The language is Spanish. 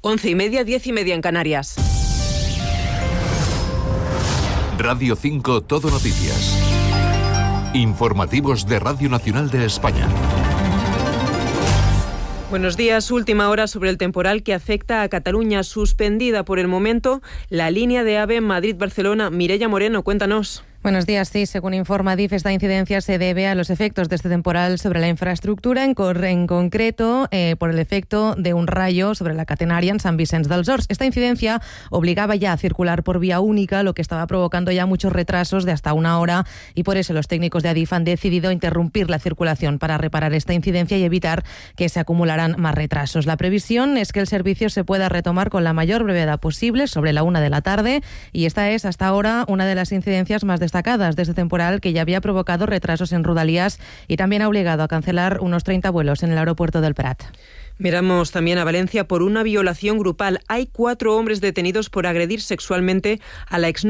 11:30, 10:30 en Canarias. Radio 5 Todo Noticias. Informativos de Radio Nacional de España. Buenos días. Última hora sobre el temporal que afecta a Cataluña. Suspendida por el momento la línea de AVE Madrid-Barcelona. Mireia Moreno, cuéntanos. Buenos días. Sí, según informa DIF, esta incidencia se debe a los efectos de este temporal sobre la infraestructura, en concreto por el efecto de un rayo sobre la catenaria en Sant Vicenç dels Horts. Esta incidencia obligaba ya a circular por vía única, lo que estaba provocando ya muchos retrasos de hasta una hora, y por eso los técnicos de Adif han decidido interrumpir la circulación para reparar esta incidencia y evitar que se acumularan más retrasos. La previsión es que el servicio se pueda retomar con la mayor brevedad posible sobre la 1 de la tarde, y esta es hasta ahora una de las incidencias más destacadas de este temporal, que ya había provocado retrasos en Rodalies y también ha obligado a cancelar unos 30 vuelos en el aeropuerto del Prat. Miramos también a Valencia por una violación grupal. Hay 4 hombres detenidos por agredir sexualmente a la exnovia